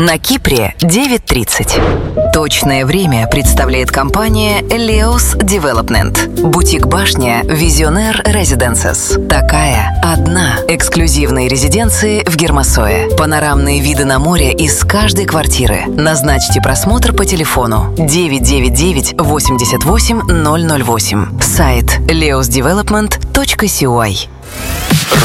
На Кипре 9:30. Точное время представляет компания Leos Development. Бутик-башня Visionaire Residences. Такая одна. Эксклюзивные резиденции в Гермосое. Панорамные виды на море из каждой квартиры. Назначьте просмотр по телефону 999 88 008. Сайт leosdevelopment.cy.